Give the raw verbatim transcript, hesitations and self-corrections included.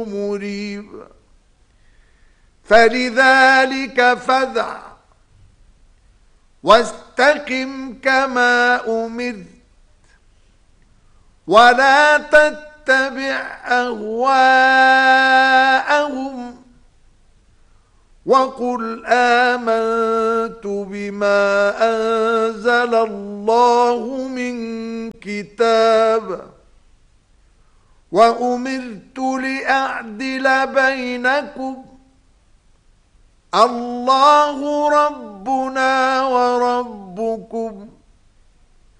مريب فلذلك فادع واستقم كما أمرت ولا تتبع أهواءهم وقل آمنت بما أنزل الله من كتاب وأمرت لأعدل بينكم الله ربنا وربكم